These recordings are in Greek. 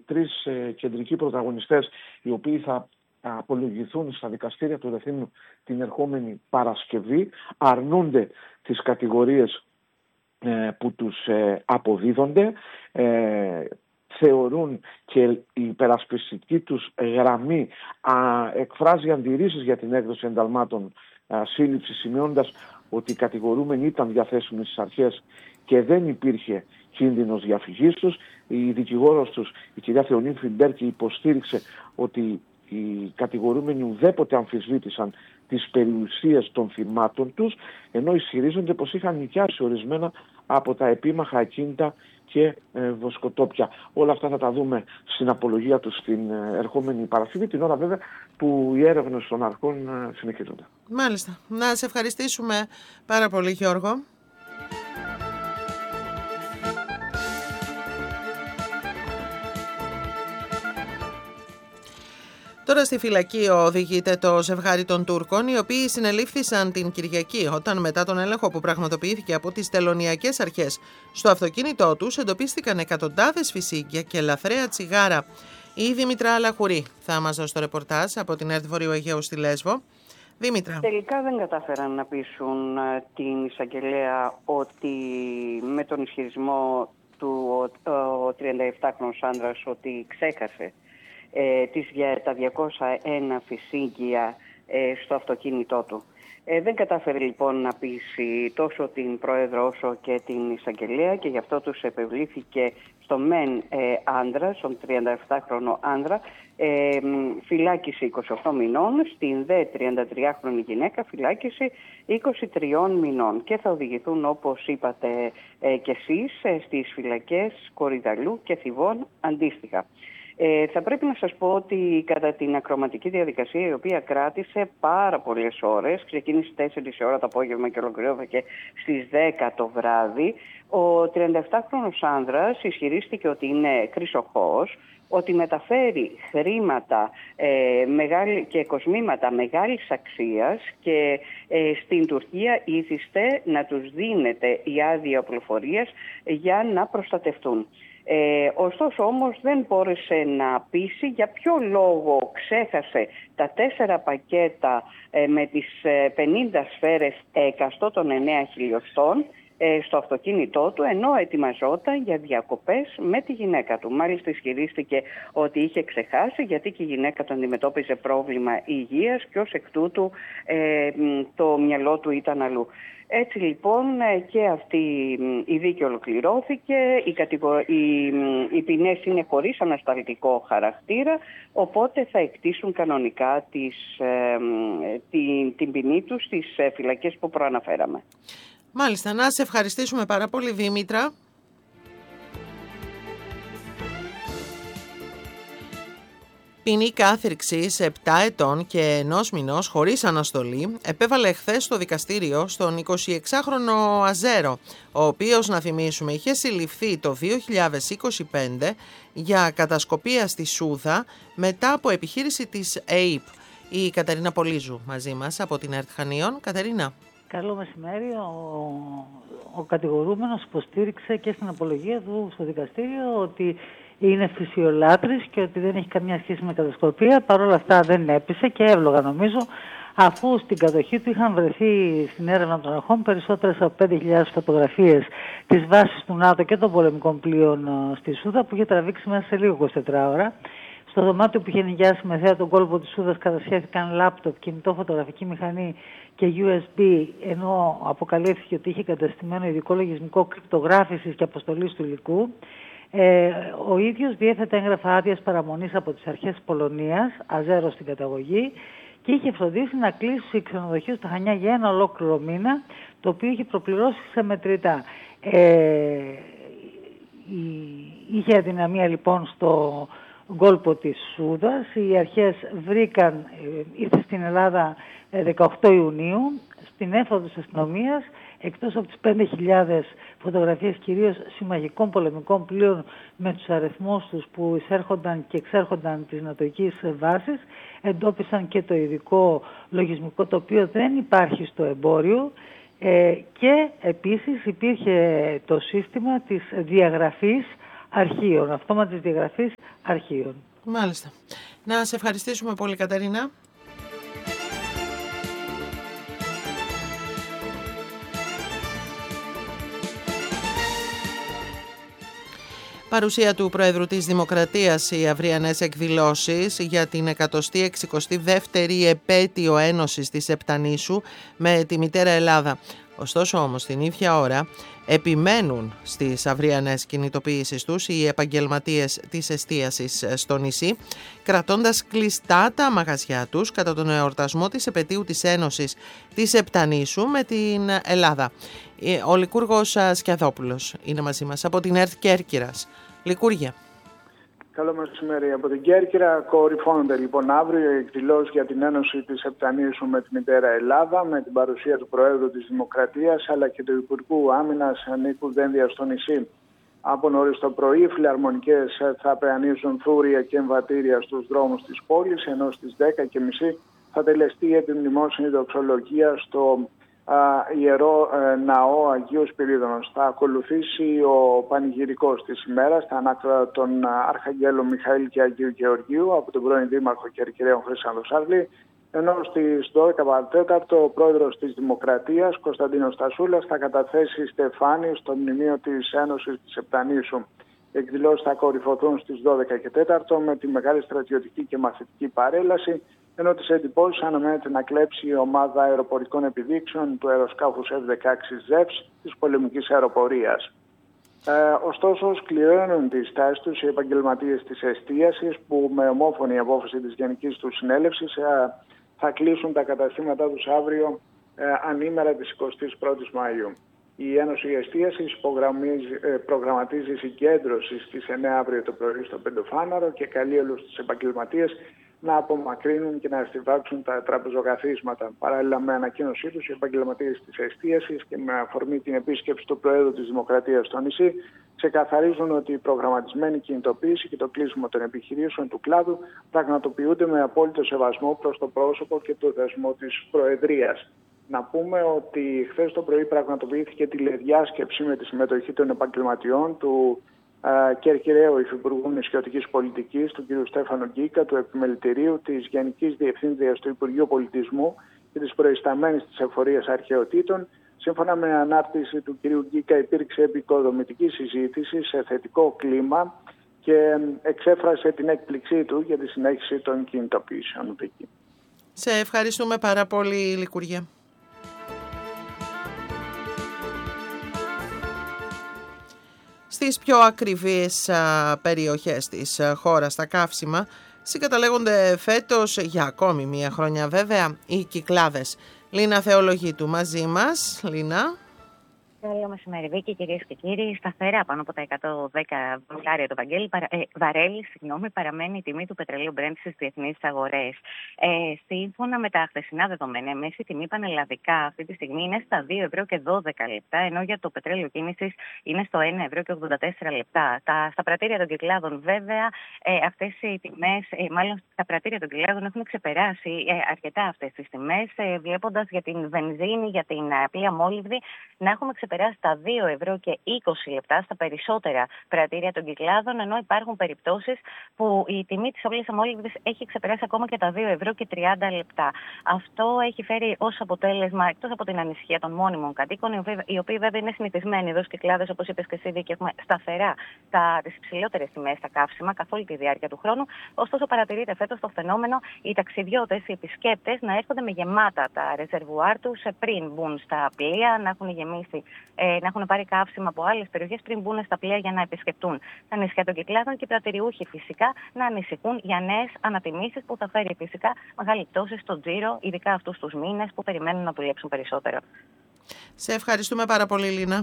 τρεις κεντρικοί πρωταγωνιστές, οι οποίοι θα απολογηθούν στα δικαστήρια του Ρεθύμνου την ερχόμενη Παρασκευή, αρνούνται τις κατηγορίες που τους αποδίδονται. Θεωρούν και η υπερασπιστική τους γραμμή εκφράζει αντιρρήσεις για την έκδοση ενταλμάτων σύλληψης, σημειώντας ότι οι κατηγορούμενοι ήταν διαθέσιμοι στις αρχές και δεν υπήρχε κίνδυνος διαφυγής τους. Η δικηγόρος τους, η κυρία Θεονή Φιμπέρκη, υποστήριξε ότι οι κατηγορούμενοι ουδέποτε αμφισβήτησαν τις περιουσίες των θυμάτων τους, ενώ ισχυρίζονται πως είχαν νοικιάσει ορισμένα από τα επίμαχα ακίνητα και βοσκοτόπια. Όλα αυτά θα τα δούμε στην απολογία τους την ερχόμενη Παρασκευή, την ώρα βέβαια που οι έρευνες των αρχών συνεχίζονται. Μάλιστα. Να σε ευχαριστήσουμε πάρα πολύ, Γιώργο. Τώρα στη φυλακή οδηγείται το ζευγάρι των Τούρκων, οι οποίοι συνελήφθησαν την Κυριακή, όταν μετά τον έλεγχο που πραγματοποιήθηκε από τις τελωνειακές αρχές στο αυτοκίνητό τους εντοπίστηκαν εκατοντάδες φυσίγγια και λαθρέα τσιγάρα. Η Δήμητρα Αλαχουρή θα μας δώσει το ρεπορτάζ από την ΕΡΤ Βορείου Αιγαίου στη Λέσβο. Δήμητρα. Τελικά δεν κατάφεραν να πείσουν την εισαγγελέα ότι με τον ισχυρισμό του ο 37χρονος άνδρας ότι ξέχασε τα 201 φυσίγγια στο αυτοκίνητό του. Δεν κατάφερε λοιπόν να πείσει τόσο την Πρόεδρο όσο και την εισαγγελέα και γι' αυτό τους επευλήθηκε στο μεν άνδρα, στον 37χρονο άνδρα, φυλάκιση 28 μηνών, στην δε 33χρονη γυναίκα φυλάκιση 23 μηνών και θα οδηγηθούν, όπως είπατε κι εσείς, στις φυλακές Κορυδαλού και Θηβών αντίστοιχα. Θα πρέπει να σας πω ότι κατά την ακροματική διαδικασία, η οποία κράτησε πάρα πολλές ώρες, ξεκίνησε 4 ώρα το απόγευμα και ολοκληρώθηκε στις 10 το βράδυ, ο 37χρονος άνδρας ισχυρίστηκε ότι είναι χρυσοχώος, ότι μεταφέρει χρήματα και κοσμήματα μεγάλης αξίας και στην Τουρκία ήθιστε να τους δίνεται η άδεια οπλοφορίας για να προστατευτούν. Ωστόσο όμως δεν μπόρεσε να πείσει για ποιο λόγο ξέχασε τα 4 πακέτα με τις 50 σφαίρες εκαστό των 9 χιλιοστών στο αυτοκίνητό του, ενώ ετοιμαζόταν για διακοπές με τη γυναίκα του. Μάλιστα ισχυρίστηκε ότι είχε ξεχάσει γιατί και η γυναίκα του αντιμετώπιζε πρόβλημα υγείας και ως εκ τούτου το μυαλό του ήταν αλλού. Έτσι λοιπόν και αυτή η δίκη ολοκληρώθηκε, οι ποινές είναι χωρίς ανασταλτικό χαρακτήρα, οπότε θα εκτίσουν κανονικά την ποινή τους στις φυλακές που προαναφέραμε. Μάλιστα, να σε ευχαριστήσουμε πάρα πολύ, Δήμητρα. Ποινή κάθριξης 7 ετών και 1 μηνός χωρίς αναστολή επέβαλε χθες στο δικαστήριο στον 26χρονο Αζέρο, ο οποίος, να θυμίσουμε, είχε συλληφθεί το 2025 για κατασκοπία στη Σούδα μετά από επιχείρηση της ΕΙΠ. Η Κατερίνα Πολύζου μαζί μας από την ΕΡΤ Χανίων. Κατερίνα. Καλό μεσημέρι. Ο κατηγορούμενος υποστήριξε και στην απολογία του στο δικαστήριο ότι είναι φυσιολάτρης και ότι δεν έχει καμία σχέση με κατασκοπία. Παρ' όλα αυτά δεν έπεισε και εύλογα νομίζω, αφού στην κατοχή του είχαν βρεθεί στην έρευνα των αρχών περισσότερες από 5.000 φωτογραφίες της βάσης του ΝΑΤΟ και των πολεμικών πλοίων στη Σούδα, που είχε τραβήξει μέσα σε λίγο 24 ώρα. Στο δωμάτιο που είχε νοικιάσει με θέα τον κόλπο της Σούδας κατασχέθηκαν λάπτοπ, κινητό, φωτογραφική μηχανή και USB, ενώ αποκαλύφθηκε ότι είχε καταστημένο ειδικό λογισμικό κρυπτογράφησης και αποστολής του υλικού. Ο ίδιος διέθετε έγγραφα άδειας παραμονής από τις αρχές της Πολωνίας, Αζέρο στην καταγωγή, και είχε φροντίσει να κλείσει ξενοδοχείο στα Χανιά για 1 ολόκληρο μήνα, το οποίο είχε προπληρώσει σε μετρητά. Είχε αδυναμία λοιπόν στο κόλπο της Σούδας. Οι αρχές βρήκαν, ήρθε στην Ελλάδα 18 Ιουνίου, στην έφοδο της αστυνομίας, εκτός από τις 5.000 φωτογραφίες κυρίως συμμαχικών πολεμικών πλοίων με τους αριθμούς τους που εισέρχονταν και εξέρχονταν της νατοικής βάσης, εντόπισαν και το ειδικό λογισμικό, το οποίο δεν υπάρχει στο εμπόριο, και επίσης υπήρχε το σύστημα της διαγραφής αρχείων, αυτόματης διαγραφής αρχείων. Μάλιστα. Να σε ευχαριστήσουμε πολύ, Κατερίνα. Παρουσία του Πρόεδρου της Δημοκρατίας οι αυριανές εκδηλώσεις για την 162η επέτειο ένωσης της Επτανήσου με τη μητέρα Ελλάδα. Ωστόσο όμως την ίδια ώρα επιμένουν στις αυριανές κινητοποιήσεις τους οι επαγγελματίες της εστίασης στο νησί, κρατώντας κλειστά τα μαγαζιά τους κατά τον εορτασμό της επετείου της Ένωσης της Επτανήσου με την Ελλάδα. Ο Λικούργος Σκιαδόπουλος είναι μαζί μας από την ΕΡΤ Κέρκυρας. Λικούργια. Καλό μεσημέρι. Από την Κέρκυρα κορυφώνονται λοιπόν αύριο οι εκδηλώσεις για την Ένωση της Επτανήσου με τη μητέρα Ελλάδα, με την παρουσία του Προέδρου της Δημοκρατίας αλλά και του Υπουργού Άμυνας Νίκου Δένδια στο νησί. Από νωρίς το πρωί, φιλαρμονικές θα πεανίζουν θούρια και εμβατήρια στους δρόμους της πόλης, ενώ στις 10:30 θα τελεστεί η επιμνημόσυνη δοξολογία στο Ιερό Ναό Αγίου Σπυρίδωνος. Θα ακολουθήσει ο πανηγυρικός της ημέρας στα ανάκτορα των Αρχαγγέλων Μιχαήλ και Αγίου Γεωργίου από τον πρώην Δήμαρχο Κερκυραίων Χρυσάνθο Σάρλη, ενώ στις 12 παρατέταρτο ο Πρόεδρος της Δημοκρατίας Κωνσταντίνος Στασούλας θα καταθέσει στεφάνι στο μνημείο της Ένωσης της Επτανήσου. Οι εκδηλώσεις θα κορυφωθούν στις 12:04 με τη μεγάλη στρατιωτική και μαθητική παρέλαση, ενώ τις εντυπώσεις αναμένεται να κλέψει η ομάδα αεροπορικών επιδείξεων του αεροσκάφους F-16 ZEVS της πολεμικής αεροπορίας. Ωστόσο, σκληρώνουν τις τάσεις τους οι επαγγελματίες της εστίασης που με ομόφωνη απόφαση της Γενικής του Συνέλευσης θα κλείσουν τα καταστήματά τους αύριο ανήμερα της 21ης Μαΐου. Η Ένωση Εστίασης προγραμματίζει συγκέντρωση στις 9 αύριο το πρωί στο Πεντοφάναρο και καλεί όλους τους επαγγελματίες να απομακρύνουν και να στιβάξουν τα τραπεζοκαθίσματα. Παράλληλα με ανακοίνωσή τους, οι επαγγελματίες της εστίασης και με αφορμή την επίσκεψη του Προέδρου της Δημοκρατίας στο νησί, ξεκαθαρίζουν ότι η προγραμματισμένη κινητοποίηση και το κλείσιμο των επιχειρήσεων του κλάδου πραγματοποιούνται με απόλυτο σεβασμό προς το πρόσωπο και το δεσμό της Προεδρίας. Να πούμε ότι χθες το πρωί πραγματοποιήθηκε τηλεδιάσκεψη με τη συμμετοχή των επαγγελματιών του Κερκυραίου Υφυπουργού Νησιωτικής Πολιτικής, του κ. Στέφανο Γκίκα, του Επιμελητηρίου της Γενικής Διευθύντριας του Υπουργείου Πολιτισμού και της προϊσταμένης της Εφορίας Αρχαιοτήτων. Σύμφωνα με ανάρτηση του κ. Γκίκα, υπήρξε επικοδομητική συζήτηση σε θετικό κλίμα και εξέφρασε την έκπληξή του για τη συνέχιση των κινητοποιήσεων. Σε ευχαριστούμε πάρα πολύ, Λικουργέ. Στις πιο ακριβείς περιοχές της χώρας τα καύσιμα συγκαταλέγονται φέτος για ακόμη μία χρονιά βέβαια οι Κυκλάδες. Λίνα Θεολογίτου μαζί μας. Λίνα. Καλό μεσημέρι, Βίκη, κυρίες και κύριοι. Σταθερά πάνω από τα 110 δολάρια το βαρέλι, παραμένει η τιμή του πετρελαίου Brent στις διεθνείς αγορές. Σύμφωνα με τα χθεσινά δεδομένα, η μέση τιμή πανελλαδικά αυτή τη στιγμή είναι στα 2 ευρώ και 12 λεπτά, ενώ για το πετρέλαιο κίνησης είναι στο 1 ευρώ και 84 λεπτά. Στα πρατήρια των Κυκλάδων, βέβαια, αυτές οι τιμές, μάλλον τα πρατήρια των Κυκλάδων έχουν ξεπεράσει αρκετά αυτές τις τιμές, βλέποντας για την βενζίνη, για την πλοία μόλιβδη να έχουμε ξεπεράσει τα 2 ευρώ και 20 λεπτά στα περισσότερα πρατήρια των Κυκλάδων, ενώ υπάρχουν περιπτώσεις που η τιμή της όλης αμόλυβδης έχει ξεπεράσει ακόμα και τα 2 ευρώ και 30 λεπτά. Αυτό έχει φέρει ως αποτέλεσμα, εκτός από την ανησυχία των μόνιμων κατοίκων, οι οποίοι βέβαια είναι συνηθισμένοι εδώ στους Κυκλάδες, όπως είπες και εσύ, Δίκη, έχουμε σταθερά τις υψηλότερες τιμές στα καύσιμα καθ' όλη τη διάρκεια του χρόνου. Ωστόσο, παρατηρείται φέτος το φαινόμενο οι ταξιδιώτες, οι επισκέπτες να έρχονται με γεμάτα τα ρεζερβουάρ τους πριν μπουν στα πλοία, να έχουν γεμίσει, να έχουν πάρει καύσιμα από άλλες περιοχές πριν μπουν στα πλοία για να επισκεφτούν τα νησιά των Κυκλάδων, και οι πρατηριούχοι φυσικά να ανησυχούν για νέες ανατιμήσεις που θα φέρει φυσικά μεγάλη πτώση στο τζίρο, ειδικά αυτούς τους μήνες που περιμένουν να δουλέψουν περισσότερο. Σε ευχαριστούμε πάρα πολύ, Λίνα.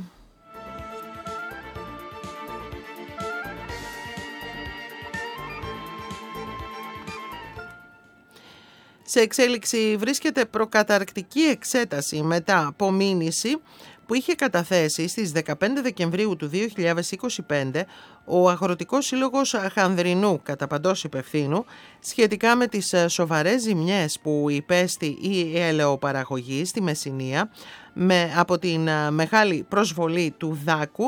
Σε εξέλιξη βρίσκεται προκαταρκτική εξέταση μετά από μήνυση που είχε καταθέσει στις 15 Δεκεμβρίου του 2025 ο Αγροτικός Σύλλογος Χανδρινού κατά παντός υπευθύνου σχετικά με τις σοβαρές ζημιές που υπέστη η ελαιοπαραγωγή στη Μεσσηνία από την μεγάλη προσβολή του δάκου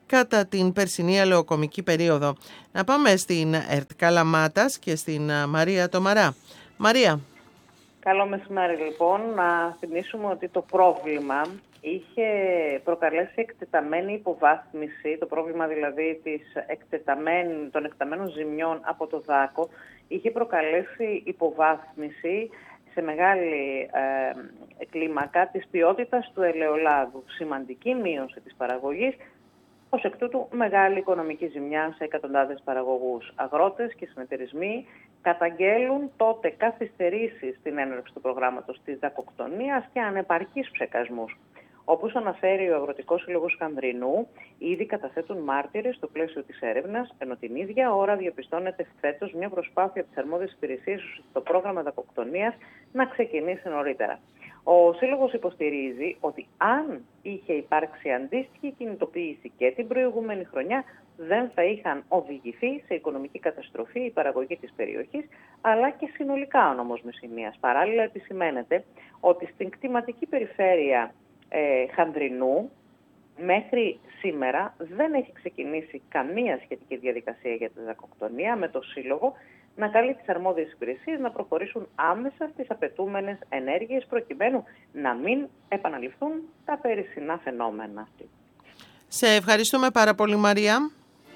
κατά την περσινή ελαιοκομική περίοδο. Να πάμε στην ΕΡΤ Καλαμάτας και στην Μαρία Τομαρά. Μαρία. Καλό μεσημέρι λοιπόν. Να θυμίσουμε ότι το πρόβλημα είχε προκαλέσει εκτεταμένη υποβάθμιση, το πρόβλημα δηλαδή των εκτεταμένων ζημιών από το δάκο, είχε προκαλέσει υποβάθμιση σε μεγάλη κλίμακα της ποιότητας του ελαιολάδου, σημαντική μείωση της παραγωγής, ως εκ τούτου μεγάλη οικονομική ζημιά σε εκατοντάδες παραγωγούς. Αγρότες και συνεταιρισμοί καταγγέλουν τότε καθυστερήσεις στην έναρξη του προγράμματος της δακοκτονίας και ανεπαρκείς ψεκασμούς. Όπως αναφέρει ο Αγροτικός Σύλλογος Χανδρινού, ήδη καταθέτουν μάρτυρες στο πλαίσιο της έρευνας, ενώ την ίδια ώρα διαπιστώνεται φέτος μια προσπάθεια της αρμόδιας υπηρεσίας στο πρόγραμμα δακοκτονίας να ξεκινήσει νωρίτερα. Ο Σύλλογος υποστηρίζει ότι αν είχε υπάρξει αντίστοιχη κινητοποίηση και την προηγούμενη χρονιά, δεν θα είχαν οδηγηθεί σε οικονομική καταστροφή η παραγωγή της περιοχής, αλλά και συνολικά ο νόμος Μεσσηνίας. Παράλληλα επισημαίνεται ότι στην κτηματική περιφέρεια Χανδρινού μέχρι σήμερα δεν έχει ξεκινήσει καμία σχετική διαδικασία για τη δακοκτονία, με το Σύλλογο να καλεί τις αρμόδιες υπηρεσίες να προχωρήσουν άμεσα στις απαιτούμενες ενέργειες προκειμένου να μην επαναληφθούν τα περσινά φαινόμενα. Σε ευχαριστούμε πάρα πολύ, Μαρία.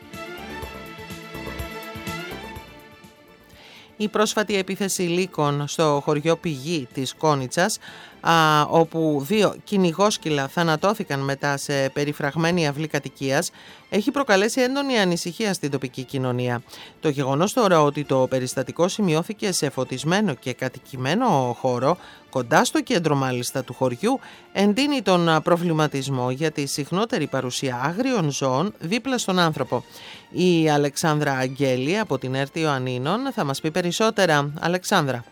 Η πρόσφατη επίθεση λύκων στο χωριό Πηγή της Κόνιτσας, όπου 2 κυνηγόσκυλα θανατώθηκαν μετά σε περιφραγμένη αυλή κατοικίας, έχει προκαλέσει έντονη ανησυχία στην τοπική κοινωνία. Το γεγονός τώρα ότι το περιστατικό σημειώθηκε σε φωτισμένο και κατοικημένο χώρο, κοντά στο κέντρο μάλιστα του χωριού, εντείνει τον προβληματισμό για τη συχνότερη παρουσία άγριων ζώων δίπλα στον άνθρωπο. Η Αλεξάνδρα Αγγέλη από την ΕΡΤ Ιωαννίνων θα μας πει περισσότερα. Αλεξάνδρα.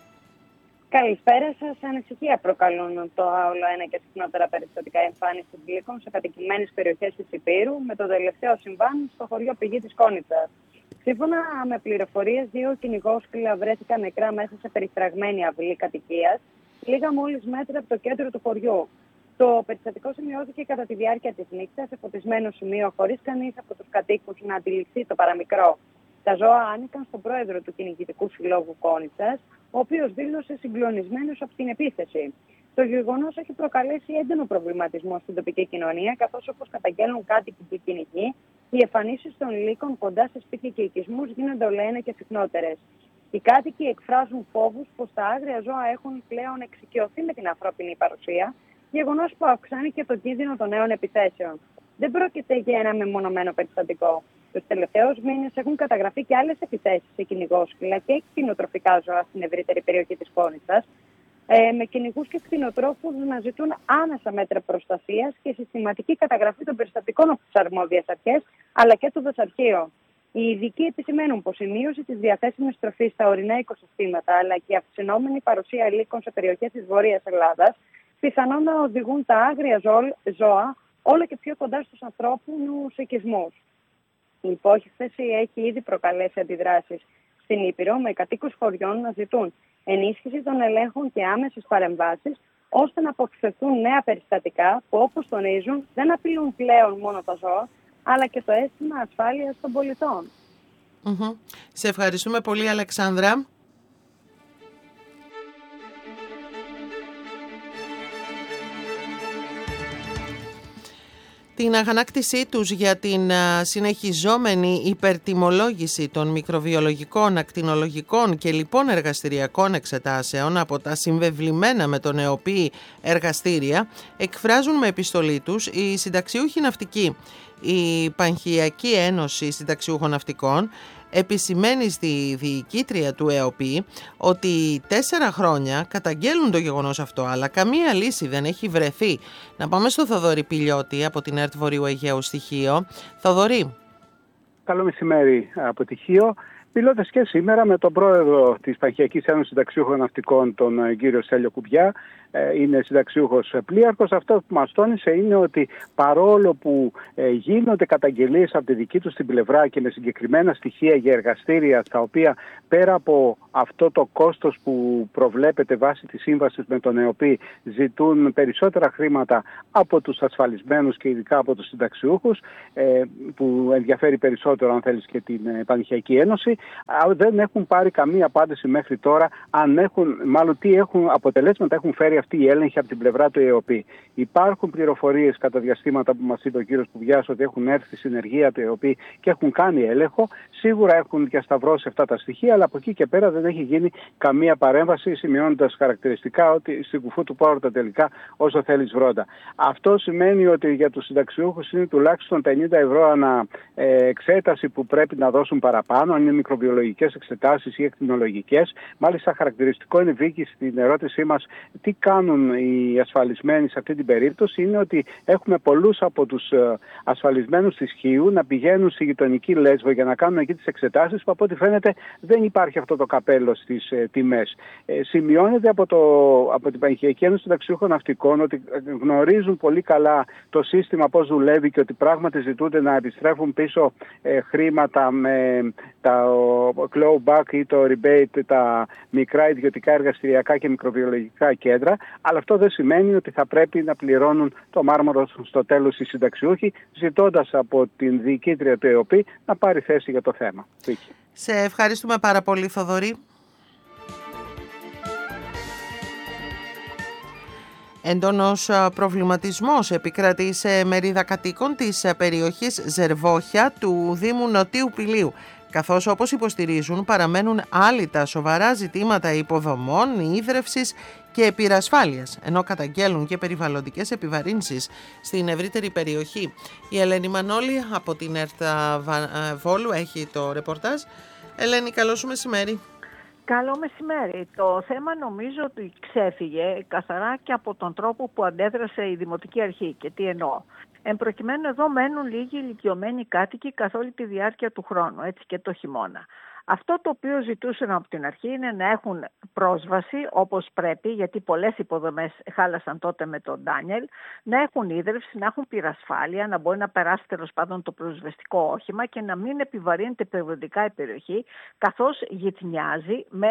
Καλησπέρα σας. Ανησυχία προκαλούν το όλο ένα και συχνότερα περιστατικά εμφάνισης λύκων σε κατοικημένες περιοχές της Ηπείρου, με το τελευταίο συμβάν στο χωριό Πηγή της Κόνιτσας. Σύμφωνα με πληροφορίες, 2 κυνηγόσκυλα βρέθηκαν νεκρά μέσα σε περιφραγμένη αυλή κατοικίας, λίγα μόλις μέτρα από το κέντρο του χωριού. Το περιστατικό σημειώθηκε κατά τη διάρκεια της νύχτας σε φωτισμένο σημείο, χωρίς κανείς από τους κατοίκους να αντιληφθεί το παραμικρό. Τα ζώα άνοικαν στον πρόεδρο του Κυνηγητικού Συλλόγου Κόνιτσας, ο οποίος δήλωσε συγκλονισμένος από την επίθεση. Το γεγονός έχει προκαλέσει έντονο προβληματισμό στην τοπική κοινωνία, καθώς, όπως καταγγέλνουν κάτοικοι και κυνηγοί, οι εμφανίσεις των λύκων κοντά σε σπίτια και οικισμούς γίνονται ολοένα και συχνότερες. Οι κάτοικοι εκφράζουν φόβους πως τα άγρια ζώα έχουν πλέον εξοικειωθεί με την ανθρώπινη παρουσία, γεγονός που αυξάνει και το κίνδυνο των νέων επιθέσεων. Δεν πρόκειται για ένα μεμονωμένο περιστατικό. Τους τελευταίους μήνες έχουν καταγραφεί και άλλες επιθέσεις σε κυνηγόσκυλα και κτηνοτροφικά ζώα στην ευρύτερη περιοχή της Κόνιτσας, με κυνηγούς και κτηνοτρόφους να ζητούν άμεσα μέτρα προστασίας και συστηματική καταγραφή των περιστατικών από τις αρμόδιες αρχές, αλλά και του Δασαρχείου. Οι ειδικοί επισημαίνουν πως η μείωση της διαθέσιμης τροφής στα ορεινά οικοσυστήματα, αλλά και η αυξηνόμενη παρουσία λύκων σε περιοχές της Βόρειας Ελλάδας, πιθανόν να οδηγούν τα άγρια ζώα όλο και πιο κοντά στους ανθρώπινους οικισμούς. Η υπόθεση έχει ήδη προκαλέσει αντιδράσεις στην Ήπειρο, με κατοίκους χωριών να ζητούν ενίσχυση των ελέγχων και άμεσες παρεμβάσεις, ώστε να αποφευθούν νέα περιστατικά που, όπως τονίζουν, δεν απειλούν πλέον μόνο τα ζώα, αλλά και το αίσθημα ασφάλειας των πολιτών. Σε ευχαριστούμε πολύ, Αλεξάνδρα. Την αγανάκτησή τους για την συνεχιζόμενη υπερτιμολόγηση των μικροβιολογικών, ακτινολογικών και λοιπών εργαστηριακών εξετάσεων από τα συμβεβλημένα με τον ΕΟΠΗ εργαστήρια εκφράζουν με επιστολή τους οι συνταξιούχοι ναυτικοί. Η Πανχιακή Ένωση Συνταξιούχων Ναυτικών επισημαίνει στη διοικήτρια του ΕΟΠΗ ότι 4 χρόνια καταγγέλουν το γεγονός αυτό, αλλά καμία λύση δεν έχει βρεθεί. Να πάμε στο Θοδωρή Πηλιώτη από την ΕΡΤ Βορείου Αιγαίου Στοιχείο. Θοδωρή. Καλό μεσημέρι από τη Χίο. Μιλώντας και σήμερα με τον πρόεδρο της Πανχιακής Ένωσης Συνταξιούχων Ναυτικών, τον κύριο Στέλιο Κουμπιά, είναι συνταξιούχος πλοίαρχος, αυτό που μας τόνισε είναι ότι παρόλο που γίνονται καταγγελίες από τη δική τους την πλευρά και με συγκεκριμένα στοιχεία για εργαστήρια, τα οποία πέρα από αυτό το κόστος που προβλέπεται βάσει της σύμβασης με τον ΕΟΠΗ ζητούν περισσότερα χρήματα από τους ασφαλισμένους και ειδικά από τους συνταξιούχους, που ενδιαφέρει περισσότερο αν θέλεις και την Πανχιακή Ένωση, δεν έχουν πάρει καμία απάντηση μέχρι τώρα αν έχουν, μάλλον τι αποτελέσματα έχουν φέρει αυτή η έλεγχη από την πλευρά του ΕΟΠΗ. Υπάρχουν πληροφορίες κατά διαστήματα που μας είπε ο κύριος Κουβιάς ότι έχουν έρθει στη συνεργεία του ΕΟΠΗ και έχουν κάνει έλεγχο. Σίγουρα έχουν διασταυρώσει αυτά τα στοιχεία, αλλά από εκεί και πέρα δεν έχει γίνει καμία παρέμβαση, σημειώνοντας χαρακτηριστικά ότι στην κουφού του πόρτα τελικά όσο θέλεις βρόντα. Αυτό σημαίνει ότι για τους συνταξιούχους είναι τουλάχιστον 50 ευρώ ανά εξέταση που πρέπει να δώσουν παραπάνω, αν είναι μικροβιολογικές εξετάσεις ή εκτινολογικές. Μάλιστα, χαρακτηριστικό είναι, Βίκη, στην ερώτησή μας τι κάνουν οι ασφαλισμένοι σε αυτή την περίπτωση, είναι ότι έχουμε πολλούς από τους ασφαλισμένους της Χίου να πηγαίνουν στη γειτονική Λέσβο για να κάνουν εκεί τις εξετάσεις, που από ό,τι φαίνεται δεν υπάρχει αυτό το καπέλο στις τιμές. Σημειώνεται από την Πανχιακή Ένωση Συνταξιούχων Ναυτικών ότι γνωρίζουν πολύ καλά το σύστημα πώς δουλεύει και ότι πράγματι ζητούνται να επιστρέφουν πίσω χρήματα με τα clawback ή το rebate, τα μικρά ιδιωτικά εργαστηριακά και μικροβιολογικά κέντρα, αλλά αυτό δεν σημαίνει ότι θα πρέπει να πληρώνουν το μάρμαρο στο τέλος οι συνταξιούχοι, ζητώντας από την διοικήτρια του ΕΟΠΗ να πάρει θέση για το θέμα. Σε ευχαριστούμε πάρα πολύ, Θοδωρή. Έντονος προβληματισμός επικρατεί σε μερίδα κατοίκων της περιοχής Ζερβόχια του Δήμου Νοτίου Πηλίου, καθώς, όπως υποστηρίζουν, παραμένουν άλυτα σοβαρά ζητήματα υποδομών, ίδρευσης και πυρασφάλειας, ενώ καταγγέλουν και περιβαλλοντικές επιβαρύνσεις στην ευρύτερη περιοχή. Η Ελένη Μανώλη από την ΕΡΤ Βόλου έχει το ρεπορτάζ. Ελένη, καλό σου μεσημέρι. Καλό μεσημέρι. Το θέμα νομίζω ότι ξέφυγε καθαρά και από τον τρόπο που αντέδρασε η Δημοτική Αρχή. Και τι εννοώ. Εν προκειμένου, εδώ μένουν λίγοι ηλικιωμένοι κάτοικοι καθ' όλη τη διάρκεια του χρόνου, έτσι και το χειμώνα. Αυτό το οποίο ζητούσαν από την αρχή είναι να έχουν πρόσβαση όπως πρέπει, γιατί πολλές υποδομές χάλασαν τότε με τον Ντάνιελ, να έχουν ίδρυυση, να έχουν πυρασφάλεια, να μπορεί να περάσει τέλος πάντων το πυροσβεστικό όχημα και να μην επιβαρύνεται περιβαλλοντικά η περιοχή, καθώς γειτνιάζει με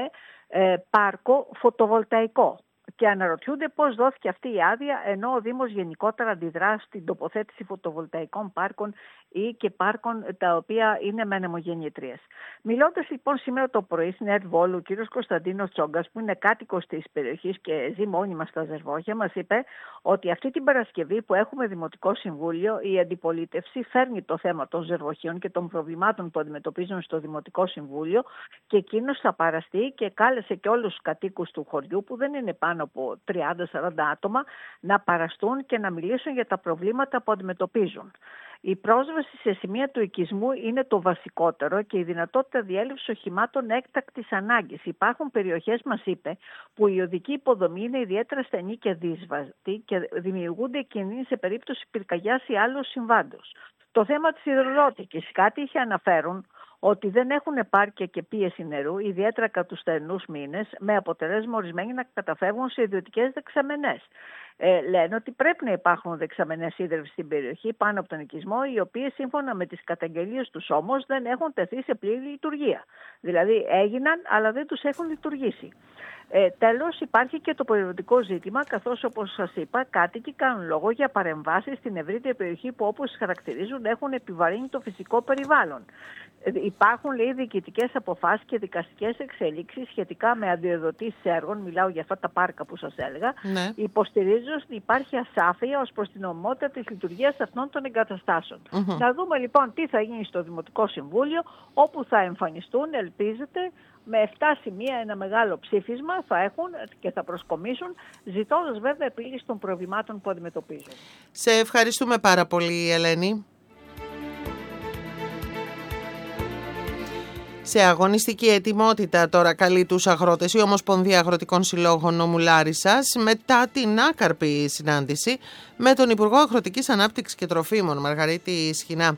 πάρκο φωτοβολταϊκό. Και αναρωτιούνται πώς δόθηκε αυτή η άδεια, ενώ ο Δήμος γενικότερα αντιδρά στην τοποθέτηση φωτοβολταϊκών πάρκων ή και πάρκων τα οποία είναι με ανεμογεννήτριες. Μιλώντας λοιπόν σήμερα το πρωί στην ΕΡΤ Βόλου, ο κ. Κωνσταντίνος Τσόγκας, που είναι κάτοικος της περιοχής και ζει μόνιμα στα Ζερβόχια, μας είπε ότι αυτή την Παρασκευή που έχουμε Δημοτικό Συμβούλιο, η αντιπολίτευση φέρνει το θέμα των Ζερβοχείων και των προβλημάτων που αντιμετωπίζουν στο Δημοτικό Συμβούλιο και εκείνος θα παραστεί και κάλεσε και όλους τους κατοίκους του χωριού, που δεν είναι πάνω από 30-40 άτομα, να παραστούν και να μιλήσουν για τα προβλήματα που αντιμετωπίζουν. Η πρόσβαση σε σημεία του οικισμού είναι το βασικότερο και η δυνατότητα διέλευσης οχημάτων έκτακτης ανάγκης. Υπάρχουν περιοχές, μας είπε, που η οδική υποδομή είναι ιδιαίτερα στενή και δύσβατη και δημιουργούνται κινδύνοι σε περίπτωση πυρκαγιάς ή άλλου συμβάντος. Το θέμα της υδροδότικης, κάτι είχε αναφέρουν ότι δεν έχουν επάρκεια και πίεση νερού, ιδιαίτερα κατά τους στενούς μήνες, με αποτέλεσμα ορισμένοι να καταφεύγουν σε ιδιωτικές δεξαμενές. Λένε ότι πρέπει να υπάρχουν δεξαμενές ίδρυυσης στην περιοχή πάνω από τον οικισμό, οι οποίες σύμφωνα με τις καταγγελίες τους όμως δεν έχουν τεθεί σε πλήρη λειτουργία. Δηλαδή έγιναν, αλλά δεν τους έχουν λειτουργήσει. Τέλος, υπάρχει και το περιβαλλοντικό ζήτημα, καθώς όπως σας είπα, κάτοικοι κάνουν λόγο για παρεμβάσεις στην ευρύτερη περιοχή που, όπως χαρακτηρίζουν, έχουν επιβαρύνει το φυσικό περιβάλλον. Υπάρχουν, λέει, διοικητικές αποφάσεις και δικαστικές εξελίξεις σχετικά με αδειοδοτήσεις έργων, μιλάω για αυτά τα πάρκα που σας έλεγα, ναι. Υποστηρίζουν ότι υπάρχει ασάφεια ως προς την νομιμότητα της λειτουργίας αυτών των εγκαταστάσεων. Να δούμε λοιπόν τι θα γίνει στο Δημοτικό Συμβούλιο, όπου θα εμφανιστούν, ελπίζεται, με 7 σημεία ένα μεγάλο ψήφισμα θα έχουν και θα προσκομίσουν, ζητώντας βέβαια επίλυση των προβλημάτων που αντιμετωπίζουν. Σε ευχαριστούμε πάρα πολύ, Ελένη. Σε αγωνιστική ετοιμότητα τώρα καλεί τους αγρότες η Ομοσπονδία Αγροτικών Συλλόγων Νομού Λάρισσας μετά την άκαρπη συνάντηση με τον Υπουργό Αγροτικής Ανάπτυξης και Τροφίμων Μαργαρίτη Σχοινά.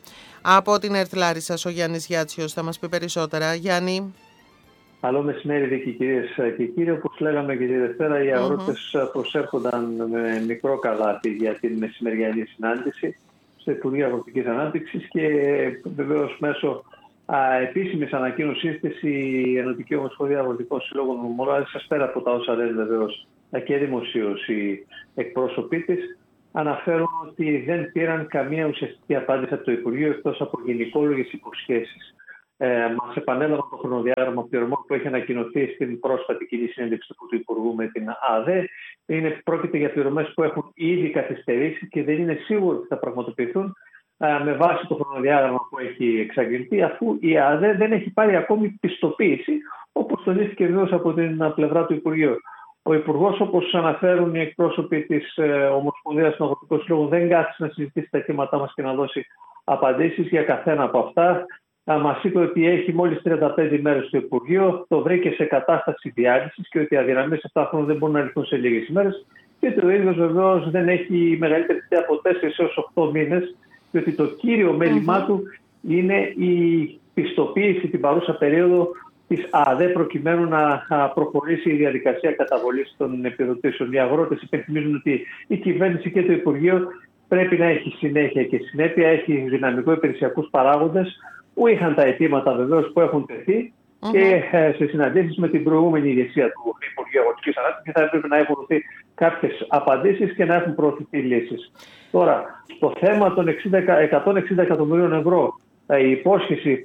Από την ΕΡΤ Λάρισσας ο Γιάννης Γιάτσιος θα μας πει περισσότερα. Γιάννη. Καλό μεσημέρι, Βίκη, κυρίες και κύριοι. Όπως λέγαμε και τη Δευτέρα, οι αγρότες προσέρχονταν με μικρό καλάθι για την μεσημεριανή συνάντηση στο Υπουργείο Αγροτικής Ανάπτυξης και βεβαίως μέσω επίσημης ανακοίνωσής της η Ενωτική Ομοσπονδία Αγροτικών Συλλόγων Μολάρισσας, πέρα από τα όσα λένε βεβαίως και δημοσίως οι εκπρόσωποι της, αναφέρουν ότι δεν πήραν καμία ουσιαστική απάντηση από το Υπουργείο εκτός από γενικόλογες υποσχέσεις. Μας επανέλαβαν το χρονοδιάγραμμα πληρωμών που έχει ανακοινωθεί στην πρόσφατη κοινή συνέντευξη του Υπουργού με την ΑΔΕ. Πρόκειται για πληρωμές που έχουν ήδη καθυστερήσει και δεν είναι σίγουρο ότι θα πραγματοποιηθούν με βάση το χρονοδιάγραμμα που έχει εξαγγελθεί, αφού η ΑΔΕ δεν έχει πάρει ακόμη πιστοποίηση, όπως τονίστηκε βεβαίως από την πλευρά του Υπουργείου. Ο Υπουργός, όπως αναφέρουν οι εκπρόσωποι της Ομοσπονδίας των Αγροτικών Συλλόγων, δεν κάθισε να συζητήσει τα αιτήματά μας και να δώσει απαντήσεις για καθένα από αυτά. Μας είπε ότι έχει μόλις 35 ημέρες στο Υπουργείο, το βρήκε σε κατάσταση διάλυσης και ότι οι αδυναμίες 7 χρόνων δεν μπορούν να λυθούν σε λίγες ημέρες. Και το ίδιο βεβαίως δεν έχει μεγαλύτερη θητεία από 4 έως 8 μήνες, διότι το κύριο μέλημά του είναι η πιστοποίηση την παρούσα περίοδο της ΑΔΕ προκειμένου να προχωρήσει η διαδικασία καταβολής των επιδοτήσεων. Οι αγρότες υπενθυμίζουν ότι η κυβέρνηση και το Υπουργείο πρέπει να έχει συνέχεια και συνέπεια, έχει δυναμικό υπηρεσιακούς παράγοντες που είχαν τα αιτήματα βεβαίως που έχουν τεθεί και σε συναντήσεις με την προηγούμενη ηγεσία του Υπουργείου Αγροτικής Ανάπτυξης θα έπρεπε να έχουν δοθεί κάποιες απαντήσεις και να έχουν προωθηθεί λύσεις. Τώρα, το θέμα των 160 εκατομμυρίων ευρώ, η υπόσχεση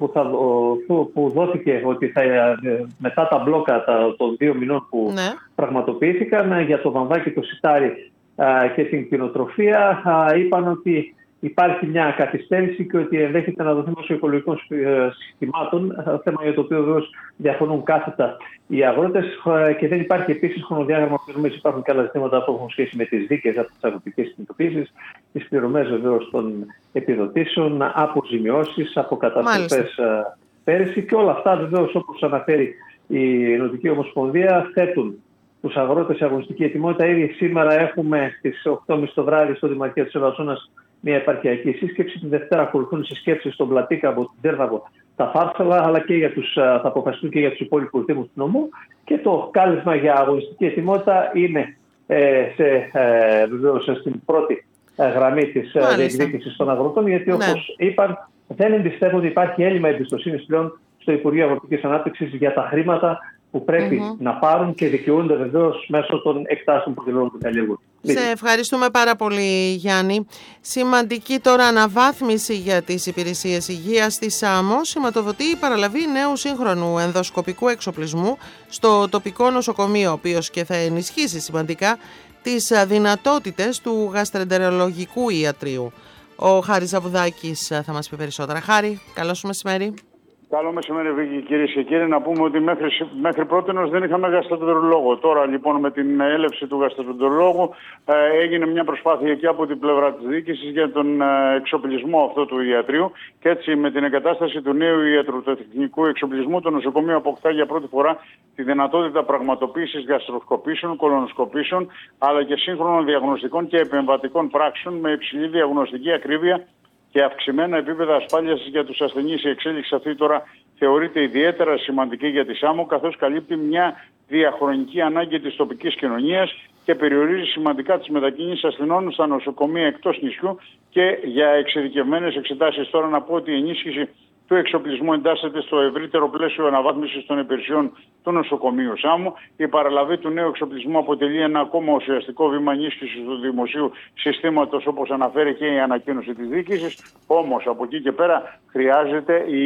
που δόθηκε ότι θα, μετά τα μπλόκα των 2 μηνών που πραγματοποιήθηκαν για το βαμβάκι, το σιτάρι και την κτηνοτροφία, είπαν ότι υπάρχει μια καθυστέρηση και ότι ενδέχεται να δοθεί μέσω οικολογικών συστημάτων, θέμα για το οποίο βεβαίως διαφωνούν κάθετα οι αγρότες, και δεν υπάρχει επίσης χρονοδιάγραμμα πληρωμές. Υπάρχουν και άλλα ζητήματα που έχουν σχέση με τις δίκες από τις αγροτικές κινητοποιήσεις, τις πληρωμές βεβαίως των επιδοτήσεων, αποζημιώσεις, από καταστροφές πέρυσι, και όλα αυτά βεβαίως, όπως αναφέρει η Ενωτική Ομοσπονδία, θέτουν τους αγρότες σε αγωνιστική ετοιμότητα. Ήδη σήμερα έχουμε στις 8.30 το βράδυ στο Δημαρχείο της Ελασσόνας μια επαρχιακή σύσκεψη. Την Δευτέρα ακολουθούν συσκέψεις στον Πλατήκαμπο, την Τέρβαγο, τα Φάρσαλα, αλλά και θα αποφασιστούν και για τους υπόλοιπους δήμους του νομού. Και το κάλεσμα για αγωνιστική ετοιμότητα είναι βεβαίως στην πρώτη γραμμή της διεκδίκησης των αγροτών, γιατί όπως είπαν, δεν εμπιστεύονται ότι υπάρχει έλλειμμα εμπιστοσύνης πλέον στο Υπουργείο Αγροτικής Ανάπτυξης για τα χρήματα που πρέπει να πάρουν και δικαιούνται βεβαίως μέσω των εκτάσεων που δηλώνουν την καλλιεργούν. Σε ευχαριστούμε πάρα πολύ, Γιάννη. Σημαντική τώρα αναβάθμιση για τις υπηρεσίες υγείας στη Σάμο σηματοδοτεί η παραλαβή νέου σύγχρονου ενδοσκοπικού εξοπλισμού στο τοπικό νοσοκομείο, ο οποίος και θα ενισχύσει σημαντικά τις δυνατότητες του γαστρεντερολογικού ιατρίου. Ο Χάρης Ζαβουδάκης θα μας πει περισσότερα. Χάρη, καλό σου μεσημέρι. Καλό μεσημέρι, Βίκη, κυρίες και κύριοι. Να πούμε ότι μέχρι πρότινος δεν είχαμε γαστρεντερολόγο. Τώρα λοιπόν με την έλευση του γαστρεντερολόγου έγινε μια προσπάθεια και από την πλευρά της διοίκησης για τον εξοπλισμό αυτού του ιατρίου. Και έτσι με την εγκατάσταση του νέου ιατροτεχνικού εξοπλισμού, το νοσοκομείο αποκτά για πρώτη φορά τη δυνατότητα πραγματοποίησης γαστροσκοπήσεων, κολονοσκοπήσεων, αλλά και σύγχρονων διαγνωστικών και επεμβατικών πράξεων με υψηλή διαγνωστική ακρίβεια και αυξημένα επίπεδα ασφάλειας για τους ασθενείς. Η εξέλιξη αυτή τώρα θεωρείται ιδιαίτερα σημαντική για τη Σάμο, καθώς καλύπτει μια διαχρονική ανάγκη της τοπικής κοινωνίας και περιορίζει σημαντικά τις μετακινήσεις ασθενών στα νοσοκομεία εκτός νησιού και για εξειδικευμένες εξετάσεις. Τώρα να πω ότι η ενίσχυση του εξοπλισμού εντάσσεται στο ευρύτερο πλαίσιο αναβάθμισης των υπηρεσιών του νοσοκομείου Σάμου. Η παραλαβή του νέου εξοπλισμού αποτελεί ένα ακόμα ουσιαστικό βήμα ενίσχυσης του δημοσίου συστήματος, όπως αναφέρει και η ανακοίνωση της διοίκησης. Όμως από εκεί και πέρα χρειάζεται η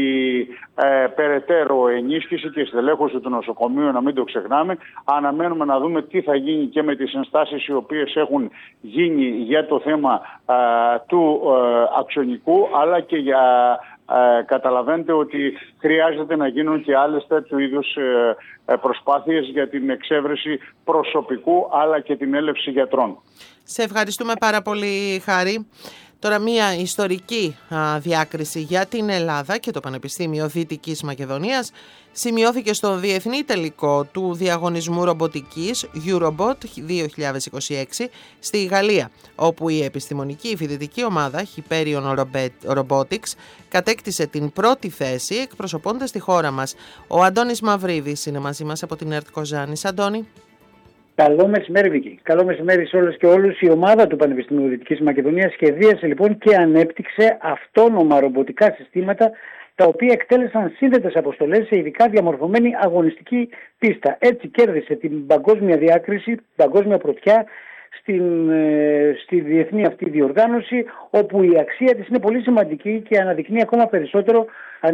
περαιτέρω ενίσχυση και στελέχωση του νοσοκομείου, να μην το ξεχνάμε. Αναμένουμε να δούμε τι θα γίνει και με τις ενστάσεις οι οποίες έχουν γίνει για το θέμα του αξονικού, αλλά και για καταλαβαίνετε ότι χρειάζεται να γίνουν και άλλες τέτοιου είδους προσπάθειες για την εξέβρεση προσωπικού αλλά και την έλευση γιατρών. Σε ευχαριστούμε πάρα πολύ, Χάρη. Τώρα μια ιστορική διάκριση για την Ελλάδα και το Πανεπιστήμιο Δυτικής Μακεδονίας σημειώθηκε στο διεθνή τελικό του διαγωνισμού ρομποτικής Eurobot 2026 στη Γαλλία, όπου η επιστημονική φοιτητική ομάδα Hyperion Robotics κατέκτησε την πρώτη θέση εκπροσωπώντας τη χώρα μας. Ο Αντώνης Μαυρίδης είναι μαζί μας από την ΕΡΤ Κοζάνης. Αντώνη. Καλό μεσημέρι, Βίκη. Καλό μεσημέρι σε όλες και όλους. Η ομάδα του Πανεπιστημίου Δυτικής Μακεδονίας σχεδίασε λοιπόν και ανέπτυξε αυτόνομα ρομποτικά συστήματα, τα οποία εκτέλεσαν σύνδετες αποστολές σε ειδικά διαμορφωμένη αγωνιστική πίστα. Έτσι κέρδισε την παγκόσμια διάκριση, παγκόσμια πρωτιά στη διεθνή αυτή διοργάνωση, όπου η αξία της είναι πολύ σημαντική και αναδεικνύεται ακόμα περισσότερο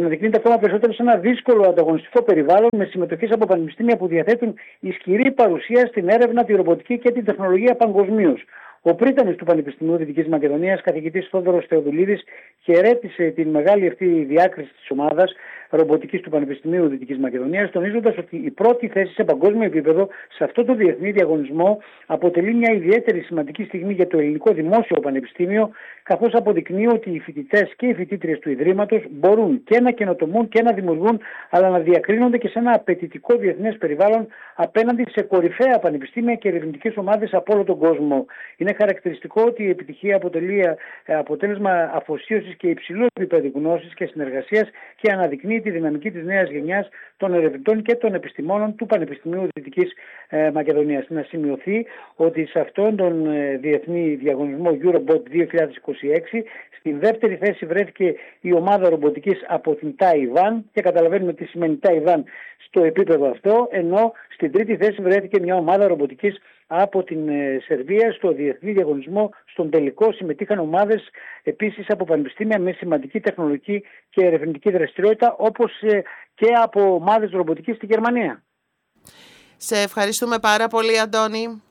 σε ένα δύσκολο ανταγωνιστικό περιβάλλον, με συμμετοχές από πανεπιστήμια που διαθέτουν ισχυρή παρουσία στην έρευνα, τη ρομποτική και την τεχνολογία παγκοσμίως. Ο πρίτανης του Πανεπιστημίου Δυτικής Μακεδονίας, καθηγητής Θόδωρος Θεοδουλίδης, χαιρέτησε την μεγάλη αυτή διάκριση της ομάδας ρομποτικής του Πανεπιστημίου Δυτικής Μακεδονίας, τονίζοντας ότι η πρώτη θέση σε παγκόσμιο επίπεδο σε αυτό το διεθνή διαγωνισμό αποτελεί μια ιδιαίτερη σημαντική στιγμή για το ελληνικό δημόσιο πανεπιστήμιο, καθώς αποδεικνύει ότι οι φοιτητές και οι φοιτήτριες του Ιδρύματος μπορούν και να καινοτομούν και να δημιουργούν, αλλά να διακρίνονται και σε ένα απαιτητικό διεθνές περιβάλλον απέναντι σε κορυφαία πανεπιστήμια και ερευνητικές ομάδες από όλο τον κόσμο. Είναι χαρακτηριστικό ότι η επιτυχία αποτελεί αποτέλεσμα αφοσίωσης και υψηλού επίπεδου γνώσης και συνεργασίας και αναδεικνύει τη δυναμική της νέας γενιάς των ερευνητών και των επιστημόνων του Πανεπιστημίου Δυτικής Μακεδονίας. Να σημειωθεί ότι σε αυτόν τον διεθνή διαγωνισμό Eurobot 2026 στην δεύτερη θέση βρέθηκε η ομάδα ρομποτικής από την Ταϊβάν, και καταλαβαίνουμε τι σημαίνει Ταϊβάν στο επίπεδο αυτό, ενώ στην τρίτη θέση βρέθηκε μια ομάδα ρομποτικής από την Σερβία. Στο διεθνή διαγωνισμό στον τελικό συμμετείχαν ομάδες επίσης από πανεπιστήμια με σημαντική τεχνολογική και ερευνητική δραστηριότητα, όπως και από ομάδες ρομποτικής στη Γερμανία. Σε ευχαριστούμε πάρα πολύ, Αντώνη.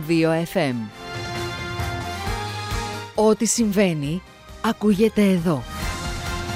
FM. Ό,τι συμβαίνει ακούγεται εδώ.